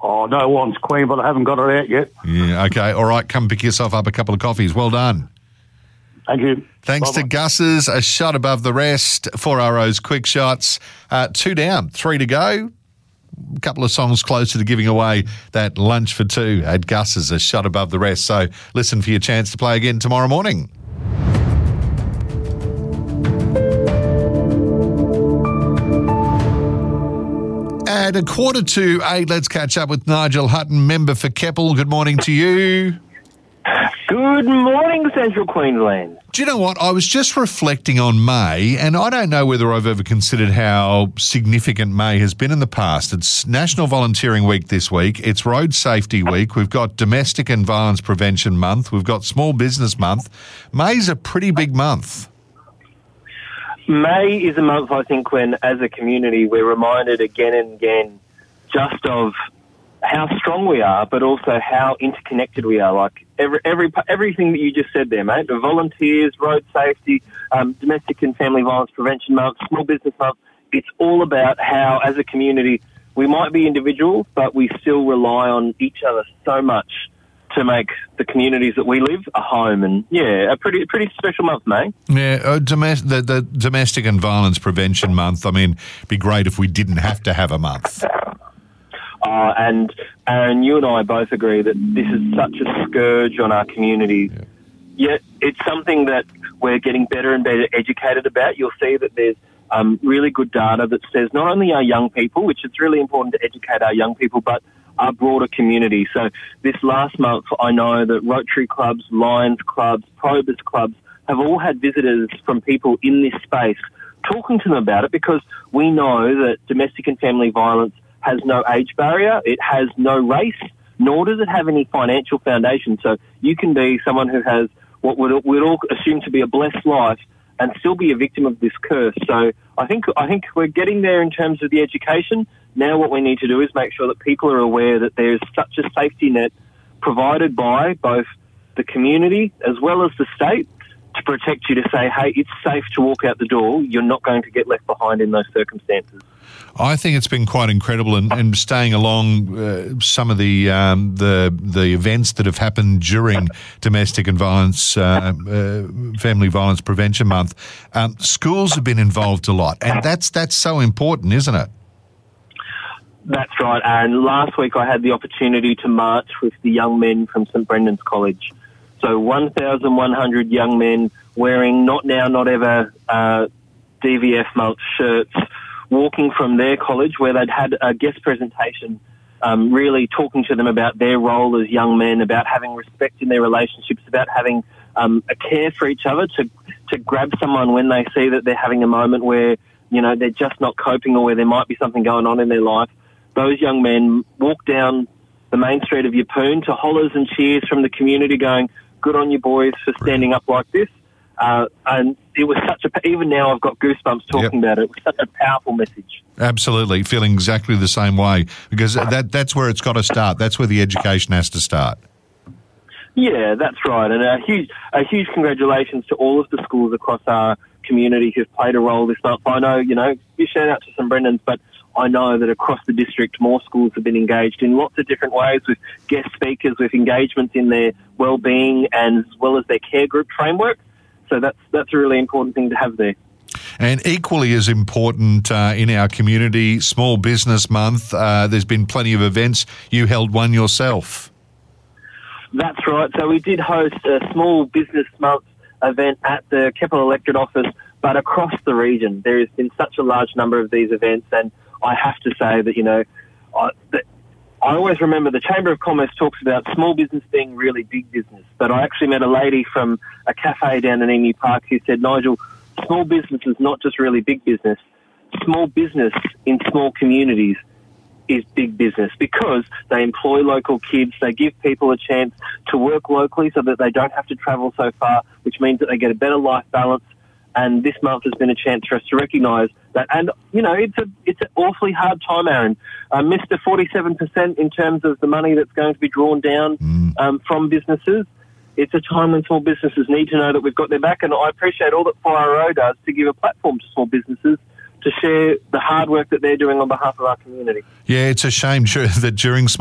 Oh, no one's Queen, but I haven't got it out yet. Yeah, okay. All right, come pick yourself up a couple of coffees. Well done. Thank you. Thanks Bye-bye. to Gus's, a shot above the rest. 4RO's quick shots. 2 down, 3 to go. A couple of songs closer to giving away that lunch for 2 at Gus's, a shot above the rest. So listen for your chance to play again tomorrow morning. At 7:45, let's catch up with Nigel Hutton, member for Keppel. Good morning to you. Good morning, Central Queensland. Do you know what? I was just reflecting on May, and I don't know whether I've ever considered how significant May has been in the past. It's National Volunteering Week this week. It's Road Safety Week. We've got Domestic and Violence Prevention Month. We've got Small Business Month. May's a pretty big month. May is a month, I think, when, as a community, we're reminded again and again just of how strong we are, but also how interconnected we are. Like everything that you just said there, mate. The volunteers, road safety, domestic and family violence prevention month, small business month. It's all about how, as a community, we might be individuals, but we still rely on each other so much to make the communities that we live a home. And yeah, a pretty special month, mate. Yeah, the Domestic and Violence Prevention Month. I mean, it'd be great if we didn't have to have a month. And Aaron, you and I both agree that this is such a scourge on our community. Yeah. Yet it's something that we're getting better and better educated about. You'll see that there's really good data that says not only our young people, which it's really important to educate our young people, but our broader community. So this last month, I know that Rotary clubs, Lions clubs, Probus clubs have all had visitors from people in this space talking to them about it, because we know that domestic and family violence has no age barrier, it has no race, nor does it have any financial foundation. So you can be someone who has what we'd all assume to be a blessed life and still be a victim of this curse. So I think we're getting there in terms of the education. Now what we need to do is make sure that people are aware that there's such a safety net provided by both the community as well as the state to protect you, to say, hey, it's safe to walk out the door. You're not going to get left behind in those circumstances. I think it's been quite incredible, and staying along some of the events that have happened during Domestic and Family Violence Prevention Month. Schools have been involved a lot, and that's so important, isn't it? That's right, Aaron. Last week I had the opportunity to march with the young men from St Brendan's College. So 1,100 young men wearing Not Now, Not Ever DVF month shirts, walking from their college where they'd had a guest presentation, really talking to them about their role as young men, about having respect in their relationships, about having a care for each other, to grab someone when they see that they're having a moment where, you know, they're just not coping or where there might be something going on in their life. Those young men walk down the main street of Yeppoon to hollers and cheers from the community going, good on you boys for standing up like this. And it was even now I've got goosebumps talking about it. It was such a powerful message. Absolutely. Feeling exactly the same way, because that's where it's got to start. That's where the education has to start. Yeah, that's right. And a huge congratulations to all of the schools across our community who've played a role this month. I know, you shout out to St Brendan's, but I know that across the district more schools have been engaged in lots of different ways, with guest speakers, with engagements in their well-being and as well as their care group framework. So that's a really important thing to have there. And equally as important in our community, Small Business Month, there's been plenty of events. You held one yourself. That's right. So we did host a Small Business Month event at the Keppel Electorate Office, but across the region. There has been such a large number of these events, and I have to say that, I always remember the Chamber of Commerce talks about small business being really big business, but I actually met a lady from a cafe down in Emu Park who said, Nigel, small business is not just really big business. Small business in small communities is big business, because they employ local kids, they give people a chance to work locally so that they don't have to travel so far, which means that they get a better life balance. And this month has been a chance for us to recognise that. And, it's an awfully hard time, Aaron. Mr. 47% in terms of the money that's going to be drawn down from businesses. It's a time when small businesses need to know that we've got their back. And I appreciate all that 4RO does to give a platform to small businesses to share the hard work that they're doing on behalf of our community. Yeah, it's a shame that during